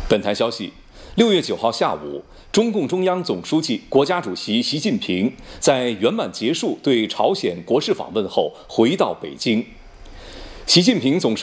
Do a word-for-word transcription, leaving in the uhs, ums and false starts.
本台消息，六月九号下午，中共中央总书记、国家主席习近平在圆满结束对朝鲜国事访问后回到北京。习近平总书